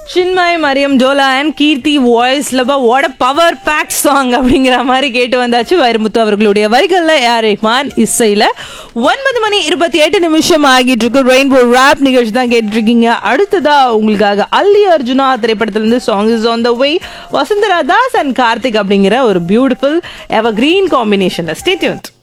Chinmay, Mariam, ஜோலா and கீர்த்தி வாய்ஸ்ல what a power back song அப்படிங்கிற மாதிரி கேட்டு வந்தாச்சு. வைரமுத்து அவர்களுடைய வரிகள்ல ஏஆர் ரஹ்மான் இசையில 9:28 ஆகிட்டு இருக்கு. ரெயின்போ ராப் நிகழ்ச்சி தான் கேட்டு இருக்கீங்க. அடுத்ததா உங்களுக்காக அல்லி அர்ஜுனா திரைப்படத்துல இருந்து song is on the way. Vasundhara Das and Karthik அப்படிங்கிற ஒரு பியூட்டிஃபுல் எவர் கிரீன் காம்பினேஷன்ல. Stay tuned.